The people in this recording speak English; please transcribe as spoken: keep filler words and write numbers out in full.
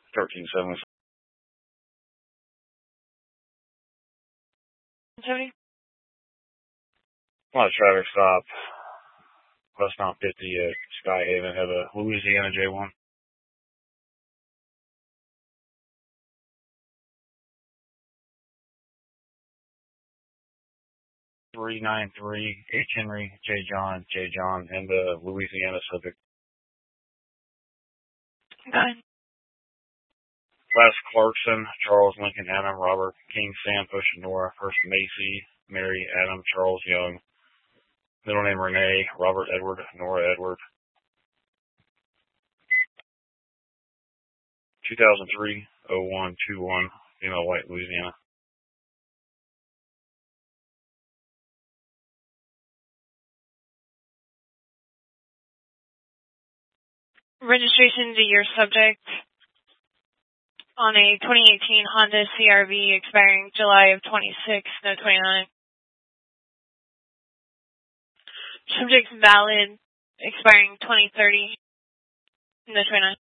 thirteen seven. Tony? On a traffic stop. Westbound fifty at Sky Haven. Have a Louisiana J one. three nine three H. Henry J. John J. John and the Louisiana subject. Nine. Les Clarkson, Charles Lincoln Adam, Robert King Sam Push Nora, First Macy, Mary Adam, Charles Young, middle name Renee, Robert Edward, Nora Edward. two thousand three oh one two one, female white, Louisiana. Registration to your subject on a twenty eighteen Honda C R V expiring July of twenty-six, no twenty-nine. Subject valid, expiring twenty thirty, no twenty-nine.